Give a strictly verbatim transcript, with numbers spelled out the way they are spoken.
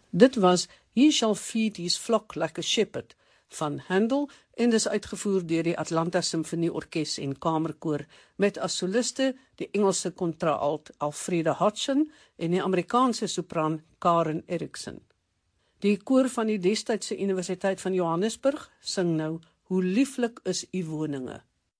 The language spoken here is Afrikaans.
Dit was He Shall Feed His Flock Like a Shepherd van Handel en dis uitgevoer deur die Atlanta Symphony Orkees en Kamerkoor met as soliste die Engelse kontraalt Alfreda Hodgson en die Amerikaanse sopraan Karen Erickson. Die koor van die destydse Universiteit van Johannesburg sing nou Hoe lieflik is u woninge.